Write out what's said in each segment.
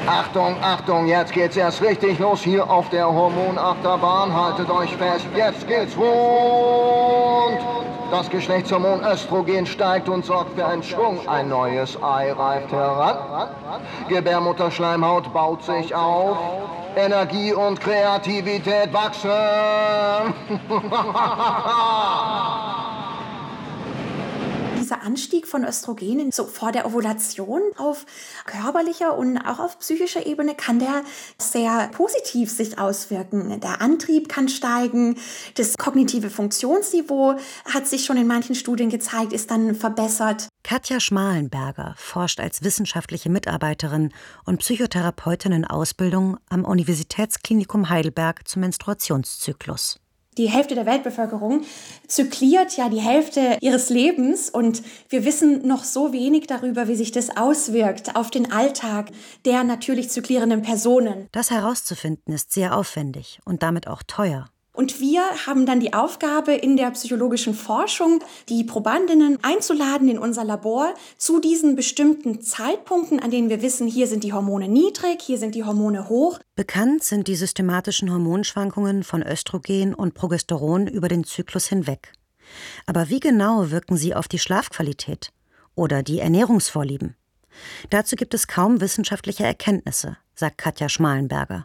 Achtung, Achtung, jetzt geht's erst richtig los hier auf der Hormonachterbahn. Haltet euch fest, jetzt geht's rund. Das Geschlechtshormon Östrogen steigt und sorgt für einen Schwung. Ein neues Ei reift heran. Gebärmutterschleimhaut baut sich auf. Energie und Kreativität wachsen. Dieser Anstieg von Östrogenen so vor der Ovulation auf körperlicher und auch auf psychischer Ebene kann der sehr positiv sich auswirken. Der Antrieb kann steigen, das kognitive Funktionsniveau hat sich schon in manchen Studien gezeigt, ist dann verbessert. Katja Schmalenberger forscht als wissenschaftliche Mitarbeiterin und Psychotherapeutin in Ausbildung am Universitätsklinikum Heidelberg zum Menstruationszyklus. Die Hälfte der Weltbevölkerung zykliert ja die Hälfte ihres Lebens und wir wissen noch so wenig darüber, wie sich das auswirkt auf den Alltag der natürlich zyklierenden Personen. Das herauszufinden ist sehr aufwendig und damit auch teuer. Und wir haben dann die Aufgabe in der psychologischen Forschung, die Probandinnen einzuladen in unser Labor zu diesen bestimmten Zeitpunkten, an denen wir wissen, hier sind die Hormone niedrig, hier sind die Hormone hoch. Bekannt sind die systematischen Hormonschwankungen von Östrogen und Progesteron über den Zyklus hinweg. Aber wie genau wirken sie auf die Schlafqualität oder die Ernährungsvorlieben? Dazu gibt es kaum wissenschaftliche Erkenntnisse, sagt Katja Schmalenberger.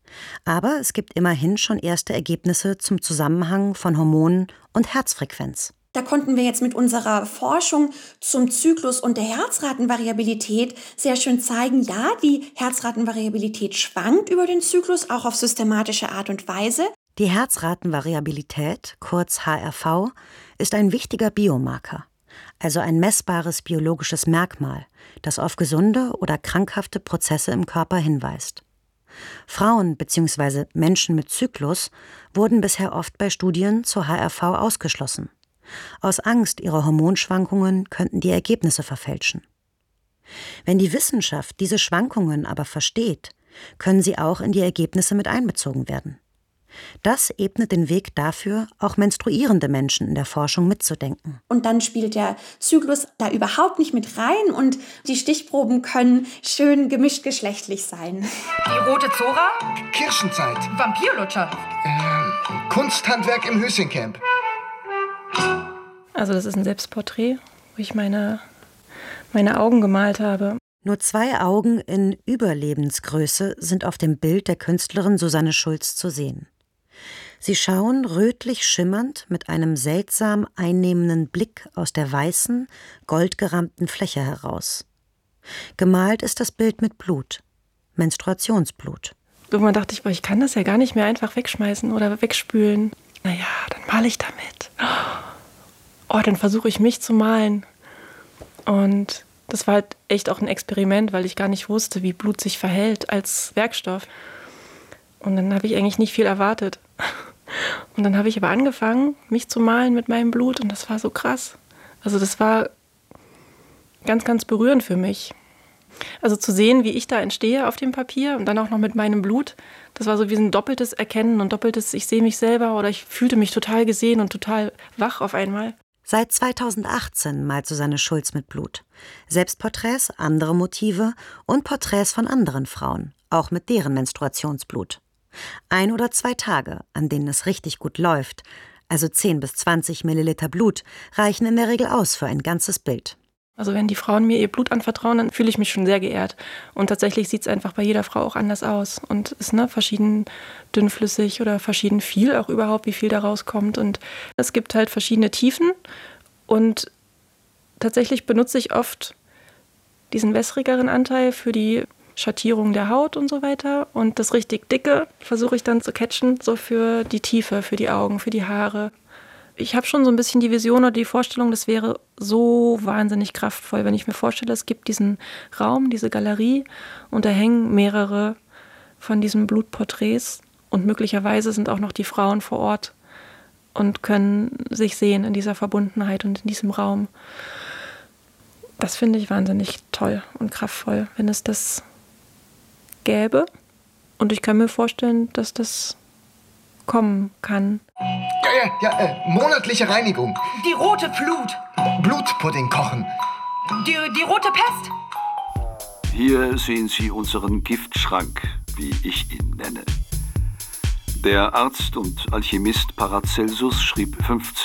Aber es gibt immerhin schon erste Ergebnisse zum Zusammenhang von Hormonen und Herzfrequenz. Da konnten wir jetzt mit unserer Forschung zum Zyklus und der Herzratenvariabilität sehr schön zeigen, ja, die Herzratenvariabilität schwankt über den Zyklus, auch auf systematische Art und Weise. Die Herzratenvariabilität, kurz HRV, ist ein wichtiger Biomarker, also ein messbares biologisches Merkmal, das auf gesunde oder krankhafte Prozesse im Körper hinweist. Frauen bzw. Menschen mit Zyklus wurden bisher oft bei Studien zur HRV ausgeschlossen. Aus Angst, ihre Hormonschwankungen könnten die Ergebnisse verfälschen. Wenn die Wissenschaft diese Schwankungen aber versteht, können sie auch in die Ergebnisse mit einbezogen werden. Das ebnet den Weg dafür, auch menstruierende Menschen in der Forschung mitzudenken. Und dann spielt der Zyklus da überhaupt nicht mit rein und die Stichproben können schön gemischt geschlechtlich sein. Die rote Zora? Kirschenzeit. Vampirlutscher. Kunsthandwerk im Hüssencamp. Also das ist ein Selbstporträt, wo ich meine Augen gemalt habe. Nur 2 Augen in Überlebensgröße sind auf dem Bild der Künstlerin Susanne Schulz zu sehen. Sie schauen rötlich schimmernd mit einem seltsam einnehmenden Blick aus der weißen, goldgerahmten Fläche heraus. Gemalt ist das Bild mit Blut, Menstruationsblut. Irgendwann dachte ich, ich kann das ja gar nicht mehr einfach wegschmeißen oder wegspülen. Naja, dann male ich damit. Oh, dann versuche ich mich zu malen. Und das war halt echt auch ein Experiment, weil ich gar nicht wusste, wie Blut sich verhält als Werkstoff. Und dann habe ich eigentlich nicht viel erwartet. Und dann habe ich aber angefangen, mich zu malen mit meinem Blut und das war so krass. Also das war ganz, ganz berührend für mich. Also zu sehen, wie ich da entstehe auf dem Papier und dann auch noch mit meinem Blut, das war so wie ein doppeltes Erkennen und doppeltes, ich sehe mich selber oder ich fühlte mich total gesehen und total wach auf einmal. Seit 2018 malt Susanne Schulz mit Blut. Selbstporträts, andere Motive und Porträts von anderen Frauen, auch mit deren Menstruationsblut. 1 oder 2 Tage, an denen es richtig gut läuft, also 10 bis 20 Milliliter Blut, reichen in der Regel aus für ein ganzes Bild. Also wenn die Frauen mir ihr Blut anvertrauen, dann fühle ich mich schon sehr geehrt. Und tatsächlich sieht es einfach bei jeder Frau auch anders aus. Und ist verschieden dünnflüssig oder verschieden viel auch überhaupt, wie viel da rauskommt. Und es gibt halt verschiedene Tiefen. Und tatsächlich benutze ich oft diesen wässrigeren Anteil für die Schattierung der Haut und so weiter. Und das richtig dicke versuche ich dann zu catchen, so für die Tiefe, für die Augen, für die Haare. Ich habe schon so ein bisschen die Vision oder die Vorstellung, das wäre so wahnsinnig kraftvoll, wenn ich mir vorstelle, es gibt diesen Raum, diese Galerie und da hängen mehrere von diesen Blutporträts und möglicherweise sind auch noch die Frauen vor Ort und können sich sehen in dieser Verbundenheit und in diesem Raum. Das finde ich wahnsinnig toll und kraftvoll, wenn es das gäbe. Und ich kann mir vorstellen, dass das kommen kann. Monatliche Reinigung. Die rote Flut. Blutpudding kochen. Die rote Pest. Hier sehen Sie unseren Giftschrank, wie ich ihn nenne. Der Arzt und Alchemist Paracelsus schrieb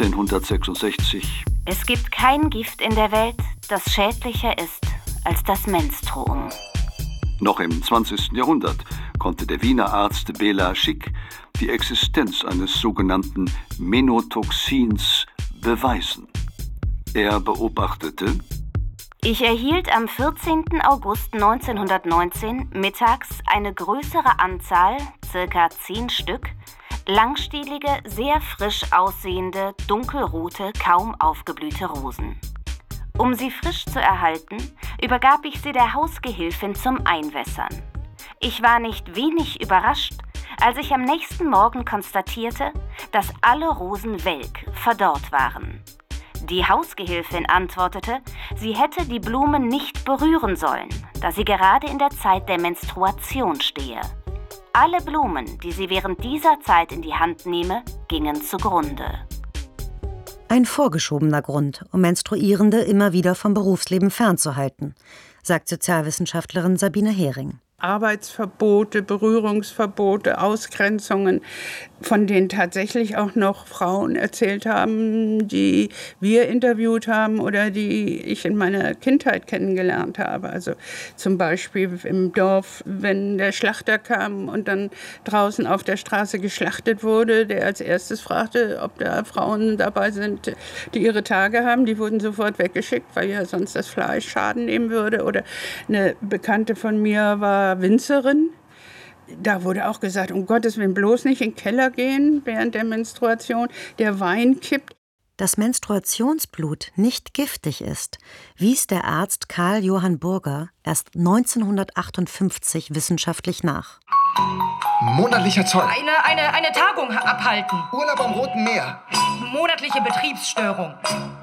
1566: Es gibt kein Gift in der Welt, das schädlicher ist als das Menstruum. Noch im 20. Jahrhundert konnte der Wiener Arzt Béla Schick die Existenz eines sogenannten Menotoxins beweisen. Er beobachtete: Ich erhielt am 14. August 1919 mittags eine größere Anzahl, circa 10 Stück, langstielige, sehr frisch aussehende, dunkelrote, kaum aufgeblühte Rosen. Um sie frisch zu erhalten, übergab ich sie der Hausgehilfin zum Einwässern. Ich war nicht wenig überrascht, als ich am nächsten Morgen konstatierte, dass alle Rosen welk, verdorrt waren. Die Hausgehilfin antwortete, sie hätte die Blumen nicht berühren sollen, da sie gerade in der Zeit der Menstruation stehe. Alle Blumen, die sie während dieser Zeit in die Hand nehme, gingen zugrunde. Ein vorgeschobener Grund, um Menstruierende immer wieder vom Berufsleben fernzuhalten, sagt Sozialwissenschaftlerin Sabine Hering. Arbeitsverbote, Berührungsverbote, Ausgrenzungen, von denen tatsächlich auch noch Frauen erzählt haben, die wir interviewt haben oder die ich in meiner Kindheit kennengelernt habe. Also zum Beispiel im Dorf, wenn der Schlachter kam und dann draußen auf der Straße geschlachtet wurde, der als erstes fragte, ob da Frauen dabei sind, die ihre Tage haben. Die wurden sofort weggeschickt, weil ja sonst das Fleisch Schaden nehmen würde. Oder eine Bekannte von mir war Winzerin. Da wurde auch gesagt, um Gottes Willen bloß nicht in den Keller gehen während der Menstruation. Der Wein kippt. Dass Menstruationsblut nicht giftig ist, wies der Arzt Karl Johann Burger erst 1958 wissenschaftlich nach. Monatlicher Zoll. Eine Tagung abhalten. Urlaub am Roten Meer. Monatliche Betriebsstörung.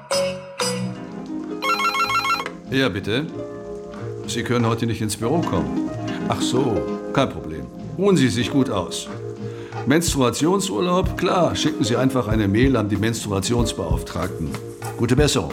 Ja, bitte. Sie können heute nicht ins Büro kommen. Ach so, kein Problem. Ruhen Sie sich gut aus. Menstruationsurlaub? Klar, schicken Sie einfach eine Mail an die Menstruationsbeauftragten. Gute Besserung.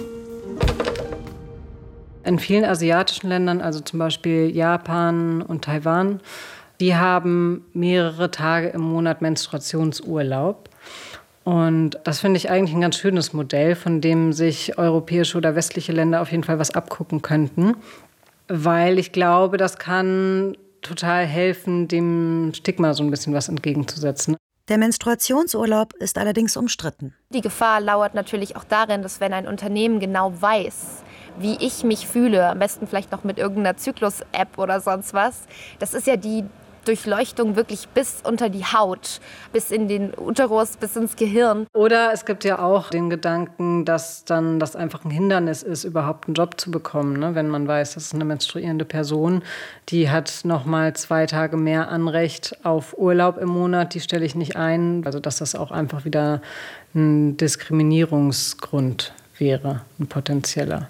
In vielen asiatischen Ländern, also zum Beispiel Japan und Taiwan, die haben mehrere Tage im Monat Menstruationsurlaub. Und das finde ich eigentlich ein ganz schönes Modell, von dem sich europäische oder westliche Länder auf jeden Fall was abgucken könnten. Weil ich glaube, das kann total helfen, dem Stigma so ein bisschen was entgegenzusetzen. Der Menstruationsurlaub ist allerdings umstritten. Die Gefahr lauert natürlich auch darin, dass wenn ein Unternehmen genau weiß, wie ich mich fühle, am besten vielleicht noch mit irgendeiner Zyklus-App oder sonst was, das ist ja die Durchleuchtung wirklich bis unter die Haut, bis in den Uterus, bis ins Gehirn. Oder es gibt ja auch den Gedanken, dass dann das einfach ein Hindernis ist, überhaupt einen Job zu bekommen. Ne? Wenn man weiß, das ist eine menstruierende Person, die hat noch mal 2 Tage mehr Anrecht auf Urlaub im Monat, die stelle ich nicht ein. Also dass das auch einfach wieder ein Diskriminierungsgrund wäre, ein potenzieller.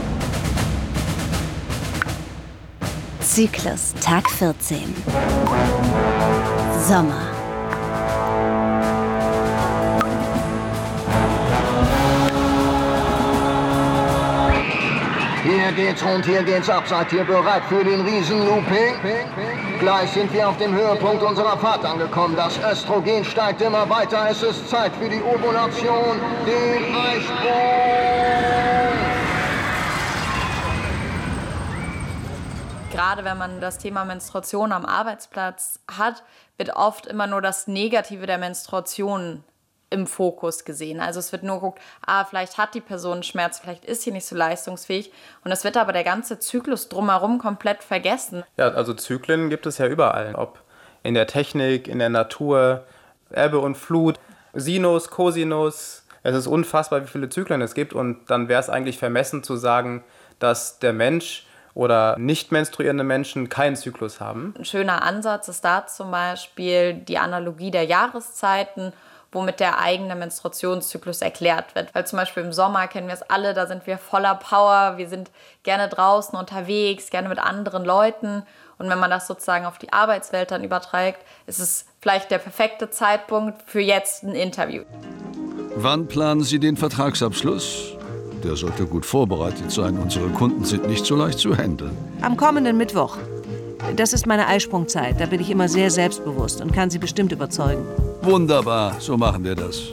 Zyklus, Tag 14. Sommer. Hier geht's rund, hier geht's ab. Seid ihr bereit für den Riesenlooping? Gleich sind wir auf dem Höhepunkt unserer Fahrt angekommen. Das Östrogen steigt immer weiter. Es ist Zeit für die Ovulation, den Eisprung. Gerade wenn man das Thema Menstruation am Arbeitsplatz hat, wird oft immer nur das Negative der Menstruation im Fokus gesehen. Also es wird nur geguckt, vielleicht hat die Person Schmerz, vielleicht ist sie nicht so leistungsfähig. Und es wird aber der ganze Zyklus drumherum komplett vergessen. Ja, also Zyklen gibt es ja überall. Ob in der Technik, in der Natur, Ebbe und Flut, Sinus, Cosinus. Es ist unfassbar, wie viele Zyklen es gibt. Und dann wäre es eigentlich vermessen zu sagen, dass der Mensch oder nicht menstruierende Menschen keinen Zyklus haben. Ein schöner Ansatz ist da zum Beispiel die Analogie der Jahreszeiten, womit der eigene Menstruationszyklus erklärt wird. Weil zum Beispiel im Sommer kennen wir es alle, da sind wir voller Power, wir sind gerne draußen unterwegs, gerne mit anderen Leuten. Und wenn man das sozusagen auf die Arbeitswelt dann überträgt, ist es vielleicht der perfekte Zeitpunkt für jetzt ein Interview. Wann planen Sie den Vertragsabschluss? Der sollte gut vorbereitet sein. Unsere Kunden sind nicht so leicht zu handeln. Am kommenden Mittwoch. Das ist meine Eisprungzeit. Da bin ich immer sehr selbstbewusst und kann Sie bestimmt überzeugen. Wunderbar, so machen wir das.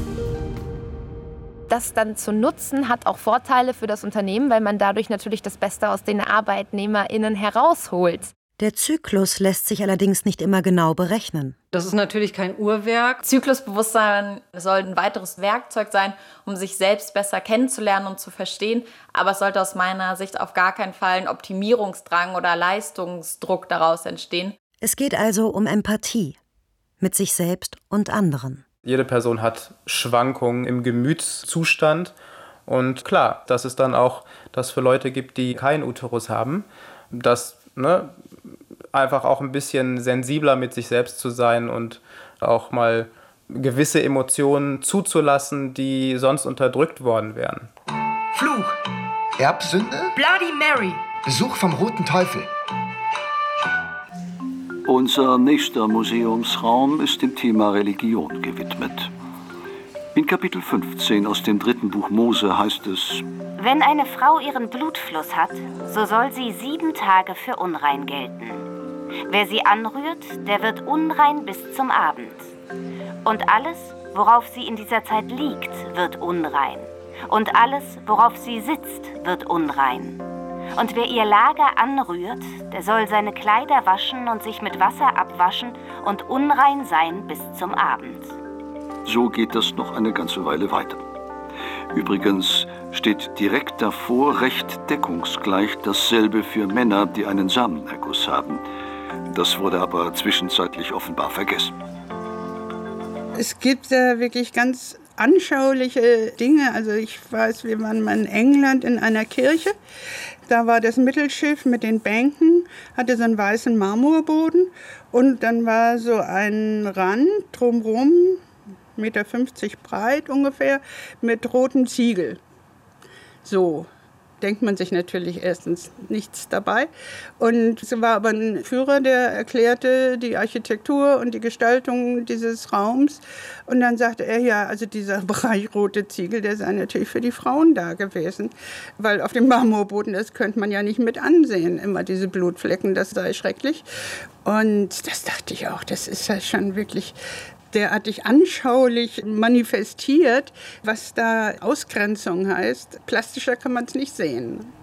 Das dann zu nutzen, hat auch Vorteile für das Unternehmen, weil man dadurch natürlich das Beste aus den ArbeitnehmerInnen herausholt. Der Zyklus lässt sich allerdings nicht immer genau berechnen. Das ist natürlich kein Uhrwerk. Zyklusbewusstsein soll ein weiteres Werkzeug sein, um sich selbst besser kennenzulernen und zu verstehen. Aber es sollte aus meiner Sicht auf gar keinen Fall ein Optimierungsdrang oder Leistungsdruck daraus entstehen. Es geht also um Empathie mit sich selbst und anderen. Jede Person hat Schwankungen im Gemütszustand. Und klar, dass es dann auch das für Leute gibt, die keinen Uterus haben, dass einfach auch ein bisschen sensibler mit sich selbst zu sein und auch mal gewisse Emotionen zuzulassen, die sonst unterdrückt worden wären. Fluch. Erbsünde. Bloody Mary. Besuch vom Roten Teufel. Unser nächster Museumsraum ist dem Thema Religion gewidmet. In Kapitel 15 aus dem 3. Buch Mose heißt es: Wenn eine Frau ihren Blutfluss hat, so soll sie 7 Tage für unrein gelten. Wer sie anrührt, der wird unrein bis zum Abend. Und alles, worauf sie in dieser Zeit liegt, wird unrein. Und alles, worauf sie sitzt, wird unrein. Und wer ihr Lager anrührt, der soll seine Kleider waschen und sich mit Wasser abwaschen und unrein sein bis zum Abend. So geht das noch eine ganze Weile weiter. Übrigens steht direkt davor recht deckungsgleich dasselbe für Männer, die einen Samenerguss haben. Das wurde aber zwischenzeitlich offenbar vergessen. Es gibt da wirklich ganz anschauliche Dinge. Also ich weiß, wir waren mal in England in einer Kirche. Da war das Mittelschiff mit den Bänken, hatte so einen weißen Marmorboden. Und dann war so ein Rand drumherum, 1,50 Meter breit ungefähr, mit rotem Ziegel. So denkt man sich natürlich erstens nichts dabei. Und es war aber ein Führer, der erklärte die Architektur und die Gestaltung dieses Raums. Und dann sagte er, ja, also dieser Bereich rote Ziegel, der sei natürlich für die Frauen da gewesen. Weil auf dem Marmorboden, das könnte man ja nicht mit ansehen, immer diese Blutflecken, das sei schrecklich. Und das dachte ich auch, das ist ja schon wirklich derartig anschaulich manifestiert, was da Ausgrenzung heißt. Plastischer kann man es nicht sehen.